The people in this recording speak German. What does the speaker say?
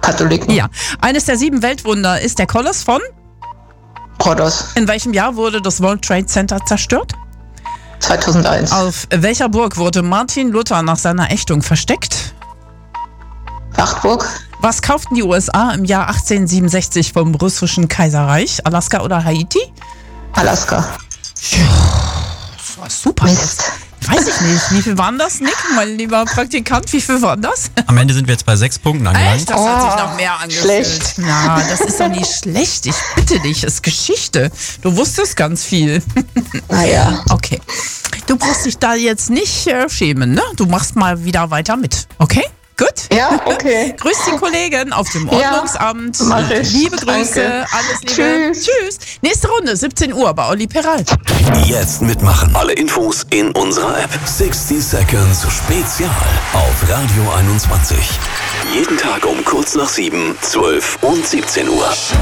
Katholiken. Ja. Eines der 7 Weltwunder ist der Koloss von? Rhodos. In welchem Jahr wurde das World Trade Center zerstört? 2001. Auf welcher Burg wurde Martin Luther nach seiner Ächtung versteckt? Wartburg. Was kauften die USA im Jahr 1867 vom russischen Kaiserreich? Alaska oder Haiti? Alaska. Das war super. Mist. Weiß ich nicht. Wie viel waren das, Nick, mein lieber Praktikant? Wie viel waren das? Am Ende sind wir jetzt bei 6 Punkten angelangt. Echt? Das hat sich noch mehr angefühlt. Schlecht. Ja, das ist doch nicht schlecht. Ich bitte dich, es ist Geschichte. Du wusstest ganz viel. Naja. Okay. Du brauchst dich da jetzt nicht schämen, ne? Du machst mal wieder weiter mit. Okay? Gut? Ja, okay. Grüß die Kollegen auf dem Ordnungsamt. mach ich. Liebe Grüße. Danke. Alles Liebe. Tschüss. Nächste Runde, 17 Uhr bei Olli Peralt. Jetzt mitmachen. Alle Infos in unserer App. 60 Seconds Spezial auf Radio 21. Jeden Tag um kurz nach 7, 12 und 17 Uhr.